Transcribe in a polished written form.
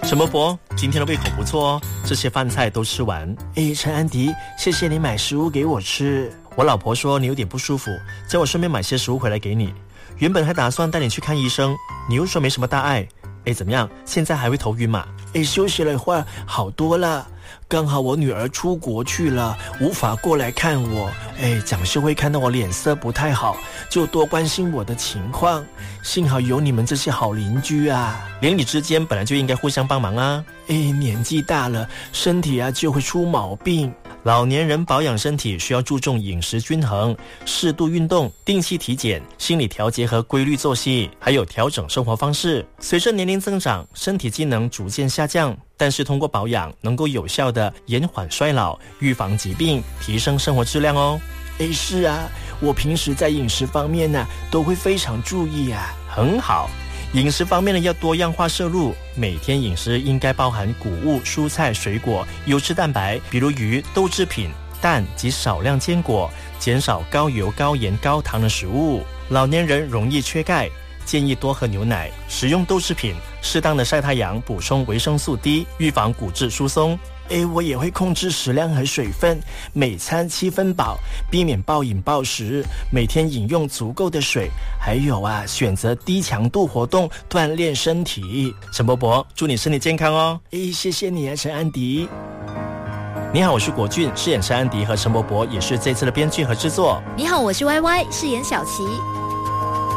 陈伯伯，今天的胃口不错哦，这些饭菜都吃完。 陈安迪，谢谢你买食物给我吃。 我老婆说你有点不舒服，叫我顺便买些食物回来给你。原本还打算带你去看医生，你又说没什么大碍。怎么样？现在还会头晕吗？ 休息了一会儿，好多了。刚好我女儿出国去了，无法过来看我。蒋秀慧看到我脸色不太好，就多关心我的情况。幸好有你们这些好邻居啊， 邻里之间本来就应该互相帮忙啊。 年纪大了，身体就会出毛病。 老年人保养身体需要注重饮食均衡、适度运动、定期体检、心理调节和规律作息，还有调整生活方式。随着年龄增长，身体机能逐渐下降，但是通过保养能够有效的延缓衰老、预防疾病、提升生活质量哦。 是啊，我平时在饮食方面都会非常注意啊。 很好。饮食方面呢，要多样化摄入，每天饮食应该包含谷物、蔬菜、水果、优质蛋白，比如鱼、豆制品、蛋及少量坚果，减少高油、高盐、高糖的食物。老年人容易缺钙，建议多喝牛奶，食用豆制品，适当的晒太阳，补充维生素 D， 预防骨质疏松。 我也会控制食量和水分，每餐7分饱，避免暴饮暴食，每天饮用足够的水，还有选择低强度活动锻炼身体。 陈伯伯，祝你身体健康哦。 谢谢你啊，陈安迪。 你好，我是国俊，饰演陈安迪和陈伯伯，也是这次的编剧和制作。 你好，我是 YY，饰演小琪。